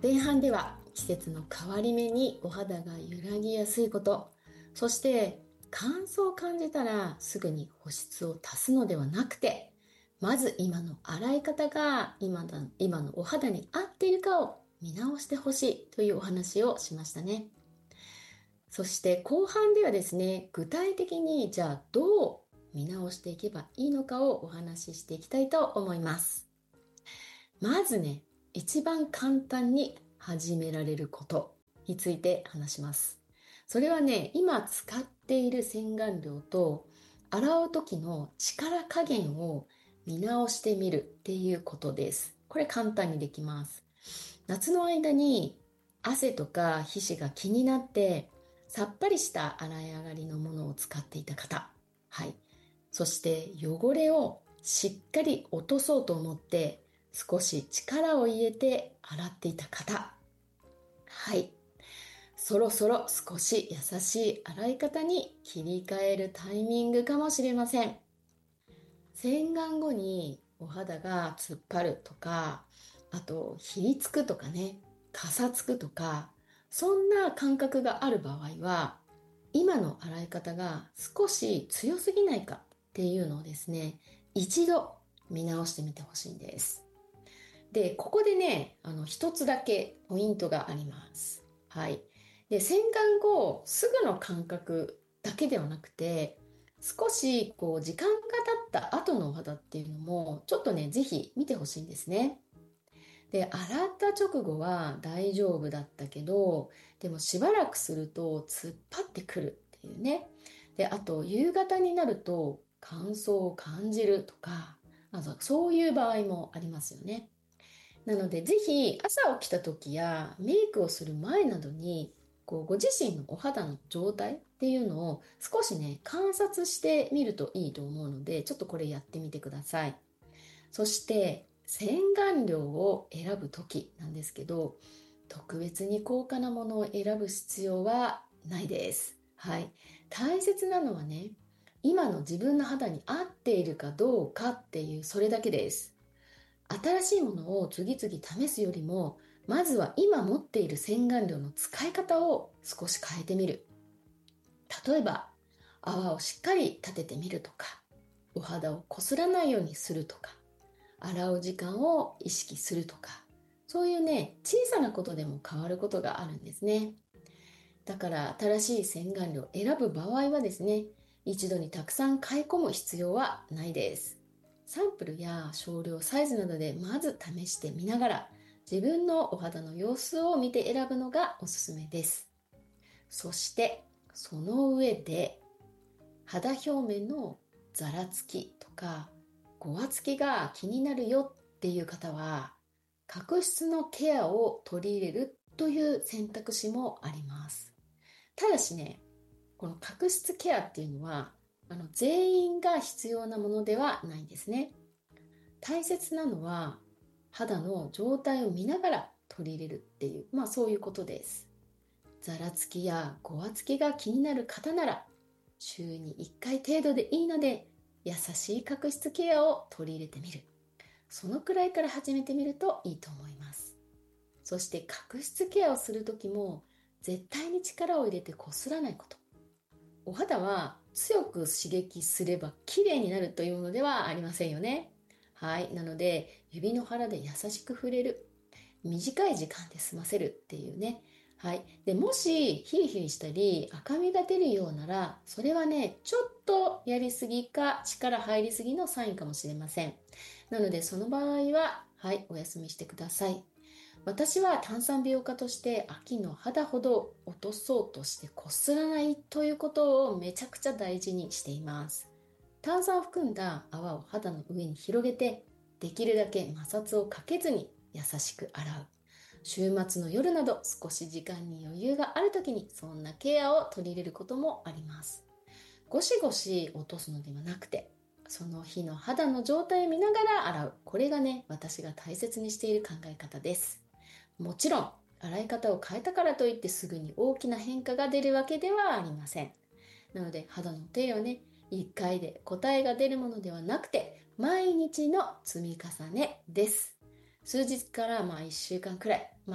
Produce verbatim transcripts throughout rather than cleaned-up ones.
前半では季節の変わり目にお肌が揺らぎやすいこと、そして乾燥を感じたらすぐに保湿を足すのではなくて、まず今の洗い方が今だ、今のお肌に合っているかを見直してほしいというお話をしましたね。そして後半ではですね、具体的にじゃあどう見直していけばいいのかをお話ししていきたいと思います。まずね、一番簡単に始められることについて話します。それはね、今使っている洗顔料と洗う時の力加減を見直してみるっていうことです。これ簡単にできます。夏の間に汗とか皮脂が気になってさっぱりした洗い上がりのものを使っていた方。はい。そして汚れをしっかり落とそうと思って少し力を入れて洗っていた方。はい。そろそろ少し優しい洗い方に切り替えるタイミングかもしれません。洗顔後にお肌が突っ張るとか、あと、ひりつくとかね、かさつくとか、そんな感覚がある場合は、今の洗い方が少し強すぎないかっていうのをですね、一度見直してみてほしいんです。で、ここでね、あの、一つだけポイントがあります。はい。で、洗顔後、すぐの感覚だけではなくて、少し、こう、時間が経った後のお肌っていうのも、ちょっとね、ぜひ見てほしいんですね。で、洗った直後は大丈夫だったけど、でもしばらくすると突っ張ってくるっていうね。で、あと、夕方になると乾燥を感じるとか、あとそういう場合もありますよね。なので、ぜひ朝起きた時やメイクをする前などに、こうご自身のお肌の状態っていうのを少しね、観察してみるといいと思うので、ちょっとこれやってみてください。そして、洗顔料を選ぶ時なんですけど、特別に高価なものを選ぶ必要はないです。はい。大切なのはね、今の自分の肌に合っているかどうかっていう、それだけです。新しいものを次々試すよりも、まずは今持っている洗顔料の使い方を少し変えてみる。例えば、泡をしっかり立ててみるとか、お肌をこすらないようにするとか、洗う時間を意識するとか、そういうね、小さなことでも変わることがあるんですね。だから新しい洗顔料を選ぶ場合はですね、一度にたくさん買い込む必要はないです。サンプルや少量サイズなどでまず試してみながら、自分のお肌の様子を見て選ぶのがおすすめです。そして、その上で、肌表面のざらつきとか、ごわつきが気になるよっていう方は、角質のケアを取り入れるという選択肢もあります。ただしね、この角質ケアっていうのは、あの、全員が必要なものではないんですね。大切なのは、肌の状態を見ながら取り入れるっていう、まあそういうことです。ざらつきやごわつきが気になる方なら、週にいっかい程度でいいので、優しい角質ケアを取り入れてみる。そのくらいから始めてみるといいと思います。そして角質ケアをするときも、絶対に力を入れてこすらないこと。お肌は強く刺激すれば綺麗になるというのではありませんよね。はい。なので、指の腹で優しく触れる。短い時間で済ませるっていうね。はい。で、もし、ヒリヒリしたり、赤みが出るようなら、それはね、ちょっとやりすぎか、力入りすぎのサインかもしれません。なので、その場合は、はい、お休みしてください。私は炭酸美容家として秋の肌ほど落とそうとしてこすらないということをめちゃくちゃ大事にしています。炭酸を含んだ泡を肌の上に広げて、できるだけ摩擦をかけずに優しく洗う。週末の夜など少し時間に余裕がある時にそんなケアを取り入れることもあります。ゴシゴシ落とすのではなくて、その日の肌の状態を見ながら洗う。これがね、私が大切にしている考え方です。もちろん、洗い方を変えたからといってすぐに大きな変化が出るわけではありません。なので、肌の手入れはね、いっかいで答えが出るものではなくて、毎日の積み重ねです。数日からまあいっしゅうかんくらい、まあ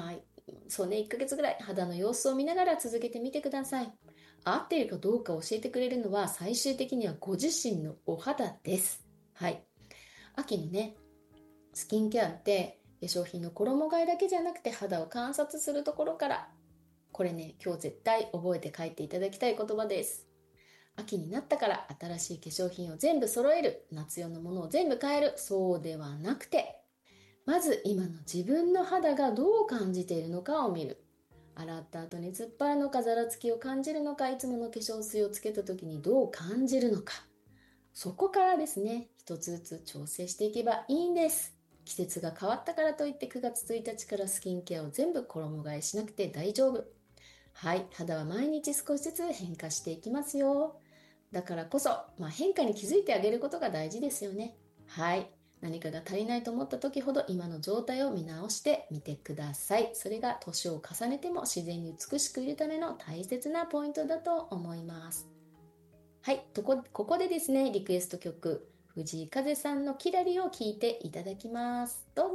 そうね、いっかげつぐらい肌の様子を見ながら続けてみてください。合っているかどうか教えてくれるのは最終的にはご自身のお肌です。はい。秋のね、スキンケアって化粧品の衣替えだけじゃなくて肌を観察するところから、これね、今日絶対覚えて帰っていただきたい言葉です。秋になったから新しい化粧品を全部揃える、夏用のものを全部変える、そうではなくて、まず今の自分の肌がどう感じているのかを見る。洗った後に突っ張るのか、ざらつきを感じるのか、いつもの化粧水をつけた時にどう感じるのか。そこからですね、一つずつ調整していけばいいんです。季節が変わったからといってくがつついたちからスキンケアを全部衣替えしなくて大丈夫。はい、肌は毎日少しずつ変化していきますよ。だからこそ、まあ、変化に気づいてあげることが大事ですよね。はい。何かが足りないと思った時ほど今の状態を見直してみてください。それが年を重ねても自然に美しくいるための大切なポイントだと思います。はい、とこ、ここでですね、リクエスト曲、藤井風さんのキラリを聴いていただきます。どうぞ。